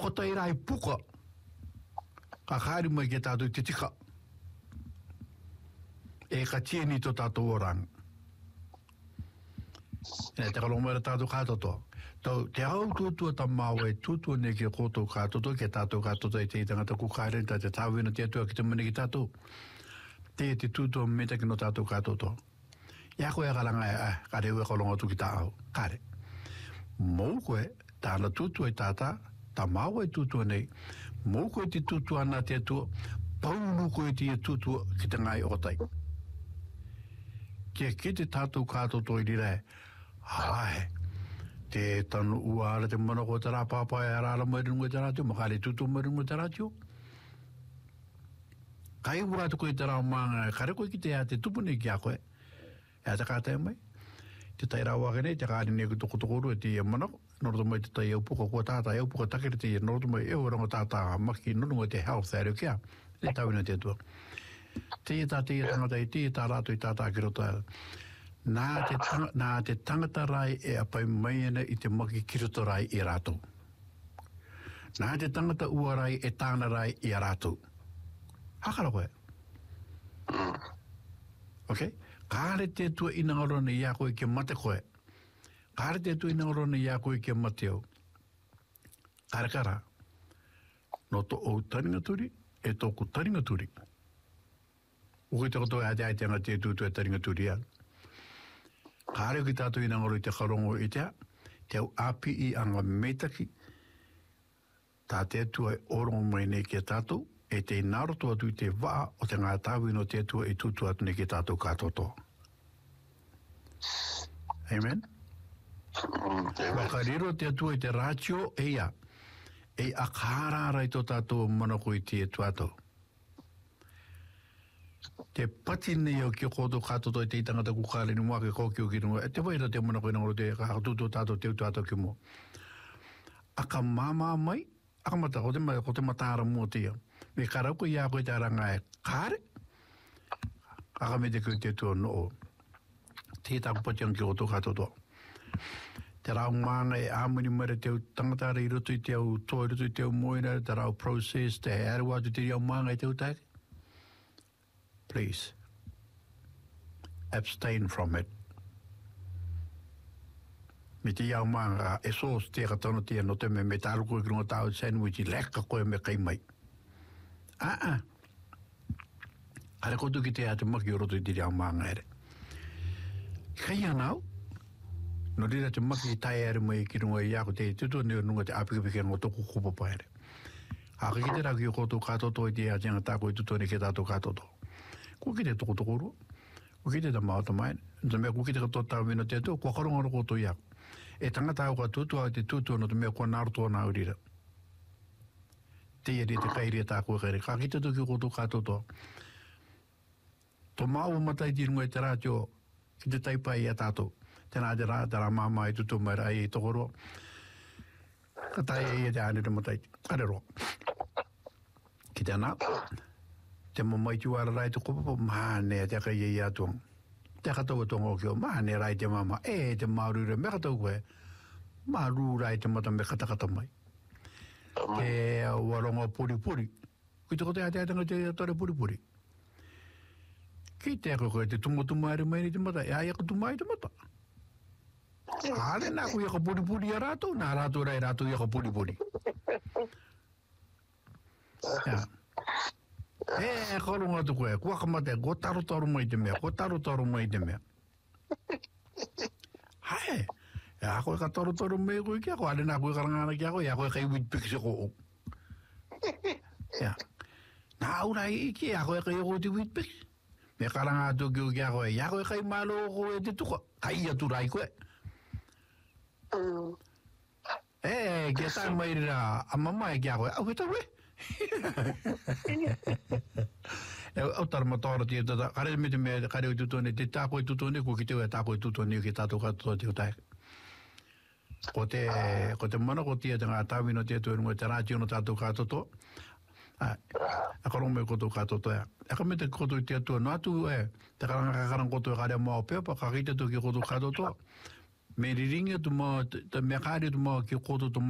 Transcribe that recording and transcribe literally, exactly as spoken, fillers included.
kota i rai puka. Ka kāri mai ke tātou te tika. E ka tieni to tātou orang. E te kalong mera tātou kātoto. Tau te hau tūtua ta māua e tūtua ne ke kōtou kātoto, ke tātou kātoto e te tangata ku kārenta, te tāwina te atua ki te mani ki tātou. Te te tūtua meta ki no tātou kātoto. Ia koe a karanga e, ah, kare ue kalonga tu ki tā au. Kare. Mou koe, tāna tūtua e tātā, ta māua e tūtua nei. Mou koe te tūtua ana te atua, paunu koe te tūtua ki te ngai o tai. Kia ki te tātou kātoto i rira e, hae, te tanu uara te mana ko te rā pāpai a rāra mai rungu te rātio, makare tutu mai rungu te rātio. Kai ura te koe te rā maanga, kare koe ki te a te tupune ki a koe, e a te kātai mai. Te tai rā wake nei, te kāri nei ku toko toko rua te ia manako, noroto mai te tai au puka, kua tātai au puka takere te ia, noroto mai e oranga tātā maki, nurunga te health area kia, e tauina te atua. Te ia tā te ia tangata i te ia tā rātu i tātā ki rota. Nā te, tang, nā te tangata rai e apai mai ana i te maki kiroto rai i rātou. Nā te tangata ua rai e tāna rai i rātou. Hakara koe. Ok? Kāre te tua ina orona i a koe ke mate koe. Kāre te tua ina orona i a koe ke mate au. Kāre kara. No to o taringa turi e tōku taringa turi. Uke te koto e ate aitenga te tūtua e taringa turi a. Kāre ki tātou ina ngoro i te karongo i tea, te au api i anga meitaki, tā te atua e orongo mai nei ki tātou, e te inaroto atu i te waa o te ngā tāwino te atua i tutu atu nei ki tātou kātoto. Amen? Wakariro te atua i te rātio e ia, e a kārāra i tō tātou manako i te atua atou. Te pati nei au ki koto katoto i te tangata ku kāre ni mua ke kōkio ki runga. E te waira te mana koe nangoro te kakatuto tātou te utu ato ki mua. Aka māmā mai, aka mata, ko te, ko te matāra mua te ia. Me karau koe ia koe te aranga e kāre. Aka me te koe te tua noo. Te tāku pati ang ki koto katoto. Te rau māna e āmani mara te tangata i roto i te au tō i roto i te au moina, te rau process, te aru atu te riau mānga i te utake. Please, abstain from it. Me te iau maanga e sōs te katono te no te me me tāru koe kirunga tāu sandwich i leka koe me kai mai. Ah, ah. Hare koto ki te ate maki o roto i te iau maanga ere. Kai anau, no rira te maki i tai ere mai kirunga i ako te tutu neo nunga te apikapike ngo toku kupapa ere. Haka ki te raki o koto katoto i te ate anga tāko i tutu ne ke tātou katoto. Ko ki te toko toko rua. Ko ki te ta maota mai. Nta mea ko ki te katoa tau wina te atua, kua karonga roko to iako. E tangata au ka tutua te tutua no te mea kua narutoa nā urira. Te iari te kairi e tā koe kairi. Ka ki te toki koto katoto. To mau matai ti runga i te rātio, ki te taipai i a tātou. Tēnā te rā, te rā māma i tutu mai rai i toko rua. Ka tai e i te ane te matai. Kare roa. Ki te anā. Te mamai tu ara rai te kopopo, mahane te kai i atuang. Te katoa tonga o kio, mahane rai te mama, e te marure, me katoa koe, maru rai te mata me katakata mai. Te waronga puri puri. Kui te kote ate atanga te atore puri puri. Ki te ako koe te tumo tumaere mai ni te mata, e ai ako tumai te mata. Hale nā kui ako puri puri a rātou, nā rātou rai rātou i ako puri puri. Ja. E, koronga tu koe, kua kamate, ko taru taru mai te mea, ko taru taru mai te mea. Hae, e a koe ka taru taru mai koe kia, ko ale nā koe karangana kia koe, e a koe kai witpik se ko o. Ja. Nā ura i ki, e a koe kai o te witpik. Me karanga atu ki o kia koe, e a koe kai malo o koe te tuka, kai atu rai koe. E, kia tai mai rira, a mama e kia koe, au he tau e. Au tara matara tia tata, kare me te mea, kare o tutone, te tāko i tutone, ko ki te ua tāko i tutone, ki tātou katoa te utai. Ko te, ko te mana ko tia te ngā tāwino tia tuerunga, te rātio no tātou katoa. A karongo me koto katoa ea. E ka me te koto i tia tua, no atu e, te karanga kakarang koto e kare mao pepa, ka kita tu ki koto katoa. Me riringa tu mao, te mea kare tu mao ki koto tu